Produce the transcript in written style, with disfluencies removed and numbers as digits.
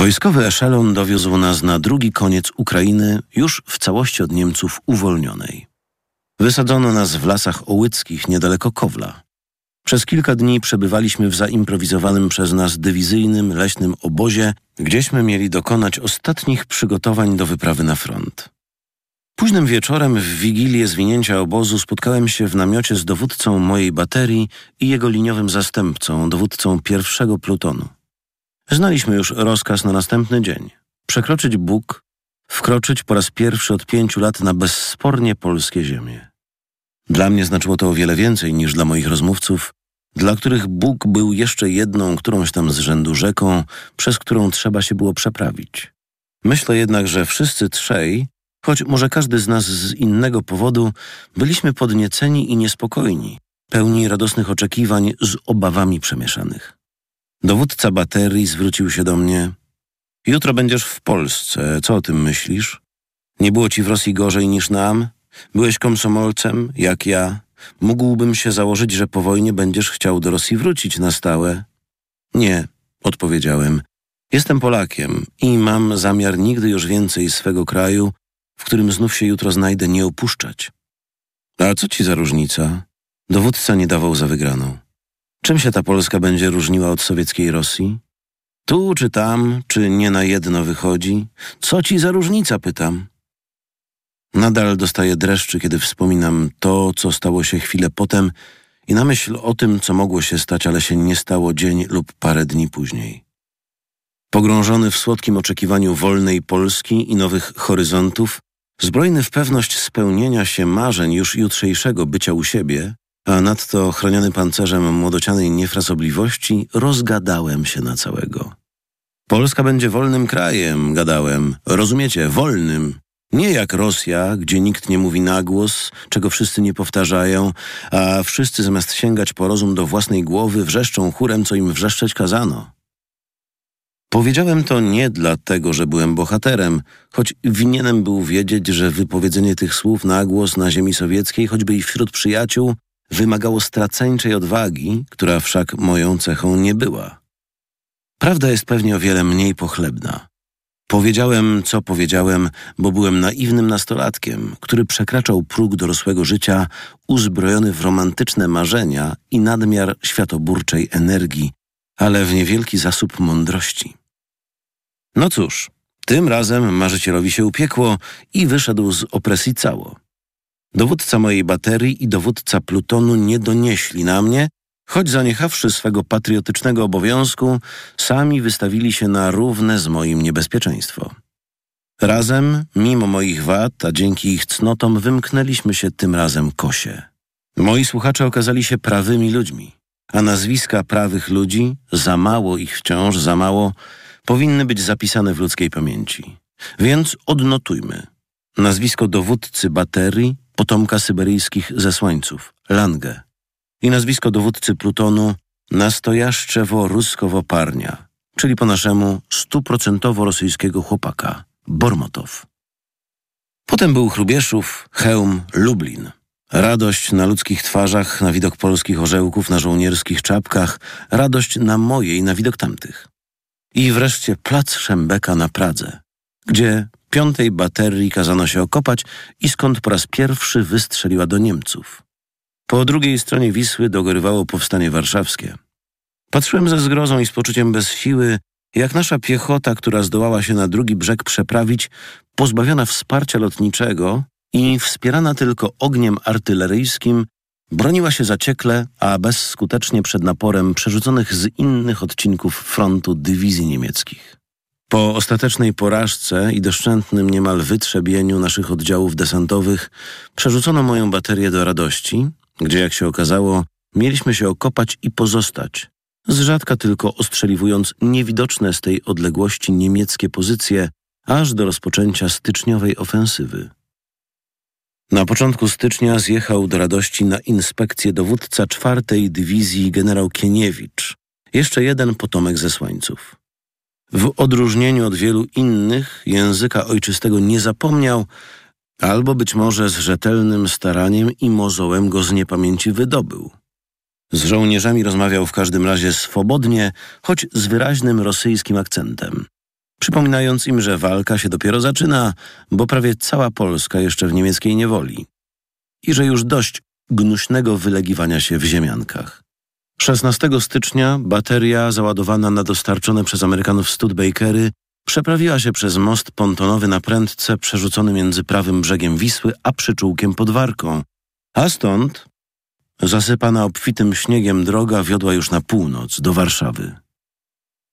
Wojskowy eszelon dowiózł nas na drugi koniec Ukrainy, już w całości od Niemców uwolnionej. Wysadzono nas w lasach ołyckich niedaleko Kowla. Przez kilka dni przebywaliśmy w zaimprowizowanym przez nas dywizyjnym, leśnym obozie, gdzieśmy mieli dokonać ostatnich przygotowań do wyprawy na front. Późnym wieczorem, w wigilię zwinięcia obozu, spotkałem się w namiocie z dowódcą mojej baterii i jego liniowym zastępcą, dowódcą pierwszego plutonu. Znaliśmy już rozkaz na następny dzień. Przekroczyć Bóg, wkroczyć po raz pierwszy od 5 lat na bezspornie polskie ziemie. Dla mnie znaczyło to o wiele więcej niż dla moich rozmówców, dla których Bóg był jeszcze jedną, którąś tam z rzędu rzeką, przez którą trzeba się było przeprawić. Myślę jednak, że wszyscy trzej, choć może każdy z nas z innego powodu, byliśmy podnieceni i niespokojni, pełni radosnych oczekiwań z obawami przemieszanych. Dowódca baterii zwrócił się do mnie. Jutro będziesz w Polsce. Co o tym myślisz? Nie było ci w Rosji gorzej niż nam? Byłeś komsomolcem, jak ja. Mógłbym się założyć, że po wojnie będziesz chciał do Rosji wrócić na stałe. Nie, odpowiedziałem. Jestem Polakiem i mam zamiar nigdy już więcej swego kraju, w którym znów się jutro znajdę, nie opuszczać. A co ci za różnica? Dowódca nie dawał za wygraną. Czym się ta Polska będzie różniła od sowieckiej Rosji? Tu czy tam, czy nie na jedno wychodzi? Co ci za różnica, pytam. Nadal dostaję dreszczy, kiedy wspominam to, co stało się chwilę potem i na myśl o tym, co mogło się stać, ale się nie stało dzień lub parę dni później. Pogrążony w słodkim oczekiwaniu wolnej Polski i nowych horyzontów, zbrojny w pewność spełnienia się marzeń już jutrzejszego bycia u siebie, a nadto chroniony pancerzem młodocianej niefrasobliwości, rozgadałem się na całego. Polska będzie wolnym krajem, gadałem. Rozumiecie, wolnym. Nie jak Rosja, gdzie nikt nie mówi na głos, czego wszyscy nie powtarzają, a wszyscy zamiast sięgać po rozum do własnej głowy wrzeszczą chórem, co im wrzeszczeć kazano. Powiedziałem to nie dlatego, że byłem bohaterem, choć winienem był wiedzieć, że wypowiedzenie tych słów na głos na ziemi sowieckiej, choćby i wśród przyjaciół, wymagało straceńczej odwagi, która wszak moją cechą nie była. Prawda jest pewnie o wiele mniej pochlebna. Powiedziałem, co powiedziałem, bo byłem naiwnym nastolatkiem, który przekraczał próg dorosłego życia, uzbrojony w romantyczne marzenia i nadmiar światoburczej energii, ale w niewielki zasób mądrości. No cóż, tym razem marzycielowi się upiekło i wyszedł z opresji cało. Dowódca mojej baterii i dowódca plutonu nie donieśli na mnie, choć zaniechawszy swego patriotycznego obowiązku, sami wystawili się na równe z moim niebezpieczeństwo. Razem, mimo moich wad, a dzięki ich cnotom, wymknęliśmy się tym razem kosie. Moi słuchacze okazali się prawymi ludźmi, a nazwiska prawych ludzi, za mało ich wciąż, za mało, powinny być zapisane w ludzkiej pamięci. Więc odnotujmy. Nazwisko dowódcy baterii, potomka syberyjskich zesłańców, Lange. I nazwisko dowódcy plutonu, nastojaszczewo-ruskowo-parnia, czyli po naszemu 100% rosyjskiego chłopaka, Bormotow. Potem był Hrubieszów, Chełm, Lublin. Radość na ludzkich twarzach, na widok polskich orzełków, na żołnierskich czapkach, radość na mojej, na widok tamtych. I wreszcie plac Szembeka na Pradze, gdzie 5. baterii kazano się okopać i skąd po raz pierwszy wystrzeliła do Niemców. Po drugiej stronie Wisły dogorywało powstanie warszawskie. Patrzyłem ze zgrozą i z poczuciem bez siły, jak nasza piechota, która zdołała się na drugi brzeg przeprawić, pozbawiona wsparcia lotniczego i wspierana tylko ogniem artyleryjskim, broniła się zaciekle, a bezskutecznie przed naporem przerzuconych z innych odcinków frontu dywizji niemieckich. Po ostatecznej porażce i doszczętnym niemal wytrzebieniu naszych oddziałów desantowych przerzucono moją baterię do Radości, gdzie, jak się okazało, mieliśmy się okopać i pozostać, z rzadka tylko ostrzeliwując niewidoczne z tej odległości niemieckie pozycje, aż do rozpoczęcia styczniowej ofensywy. Na początku stycznia zjechał do Radości na inspekcję dowódca 4. dywizji generał Kieniewicz, jeszcze jeden potomek zesłańców. W odróżnieniu od wielu innych języka ojczystego nie zapomniał, albo być może z rzetelnym staraniem i mozołem go z niepamięci wydobył. Z żołnierzami rozmawiał w każdym razie swobodnie, choć z wyraźnym rosyjskim akcentem. przypominając im, że walka się dopiero zaczyna, bo prawie cała Polska jeszcze w niemieckiej niewoli i że już dość gnuśnego wylegiwania się w ziemiankach. 16 stycznia bateria załadowana na dostarczone przez Amerykanów Studebakery przeprawiła się przez most pontonowy na prędce przerzucony między prawym brzegiem Wisły a przyczółkiem pod Warką, a stąd zasypana obfitym śniegiem droga wiodła już na północ do Warszawy.